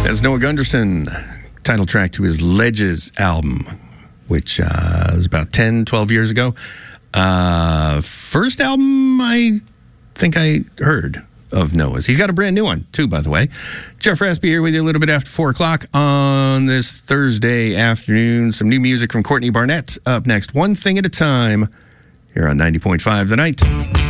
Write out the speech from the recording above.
That's Noah Gunderson, title track to his Ledges album, which was about 10, 12 years ago. First album I think I heard of Noah's. He's got a brand new one, too, by the way. Jeff Raspy here with you a little bit after 4 o'clock on this Thursday afternoon. Some new music from Courtney Barnett up next. One Thing at a Time here on 90.5 The Night.